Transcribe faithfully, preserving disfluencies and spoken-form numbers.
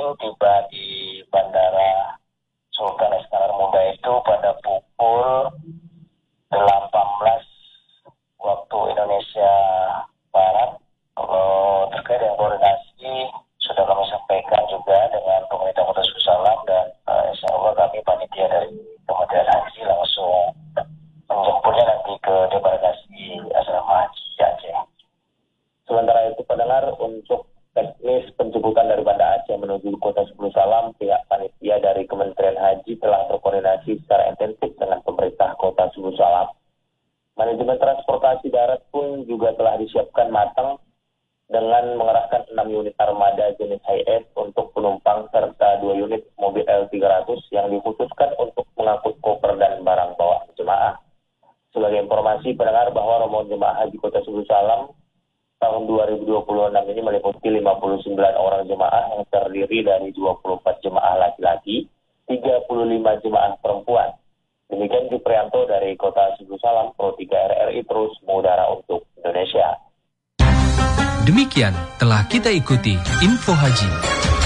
tiba di Bandara Sultan Iskandar Muda itu pada pukul delapan belas waktu Indonesia Barat. Kalau terkait dengan koordinasi sudah kami sampaikan juga dengan pemerintah Kota Sumbawa dan uh, insya Allah kami panitia dari Kementerian Haji langsung menjemputnya nanti ke debarkasi asrama haji Aceh. Sementara itu pendengar, untuk teknis penjemputan dari Banda Aceh menuju Kota Sepuluh Salam, pihak panitia dari Kementerian Haji telah berkoordinasi secara intensif dengan pemerintah Kota Sepuluh Salam. Manajemen transportasi darat pun juga telah disiapkan matang dengan mengerahkan enam unit armada jenis Hi-Ace untuk penumpang serta dua unit mobil L tiga ratus yang dikhususkan untuk mengangkut koper dan barang bawaan jemaah. Sebagai informasi pendengar bahwa rombongan jemaah haji Kota Sepuluh Salam tahun dua ribu dua puluh enam ini meliputi lima puluh sembilan orang jemaah yang terdiri dari dua puluh empat jemaah laki-laki, tiga puluh lima jemaah perempuan. Demikian Juprianto dari Kota Sepuluh Salam, Pro tiga R R I terus mengudara untuk Indonesia. Demikian telah kita ikuti Info Haji.